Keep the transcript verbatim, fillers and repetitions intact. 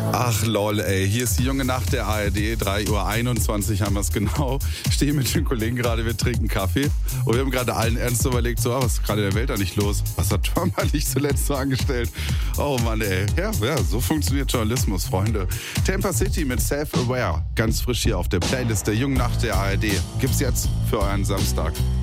Ach lol, ey, hier ist die junge Nacht der A R D, drei Uhr einundzwanzig haben wir es genau. Stehe mit den Kollegen gerade, wir trinken Kaffee und wir haben gerade allen ernst überlegt, so, ah, was ist gerade in der Welt eigentlich los? Was hat Trump eigentlich zuletzt so angestellt? Oh Mann, ey, ja, ja, so funktioniert Journalismus, Freunde. Tampa City mit Self-Aware, ganz frisch hier auf der Playlist der jungen Nacht der A R D. Gibt's jetzt für euren Samstag.